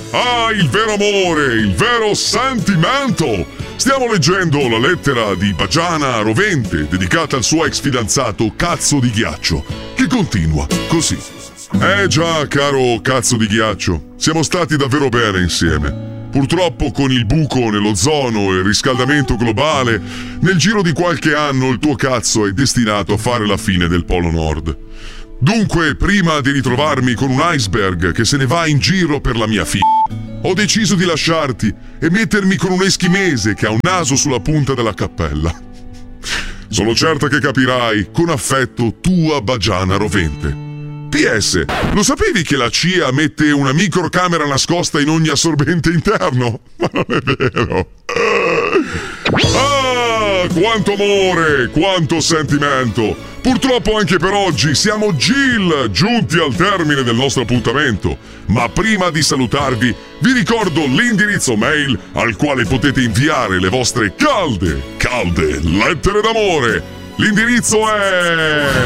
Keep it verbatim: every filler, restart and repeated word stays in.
Ah, il vero amore, il vero sentimento! Stiamo leggendo la lettera di Bajana Rovente, dedicata al suo ex fidanzato Cazzo di Ghiaccio, che continua così. Eh già, caro Cazzo di Ghiaccio, siamo stati davvero bene insieme. Purtroppo con il buco nell'ozono e il riscaldamento globale, nel giro di qualche anno il tuo cazzo è destinato a fare la fine del Polo Nord. Dunque, prima di ritrovarmi con un iceberg che se ne va in giro per la mia f***, ho deciso di lasciarti e mettermi con un eschimese che ha un naso sulla punta della cappella. Sono certa che capirai, con affetto, tua Bajana Rovente. P S. Lo sapevi che la C I A mette una microcamera nascosta in ogni assorbente interno? Ma non è vero. Ah, quanto amore, quanto sentimento. Purtroppo anche per oggi siamo Jill, giunti al termine del nostro appuntamento. Ma prima di salutarvi, vi ricordo l'indirizzo mail al quale potete inviare le vostre calde, calde lettere d'amore. L'indirizzo è...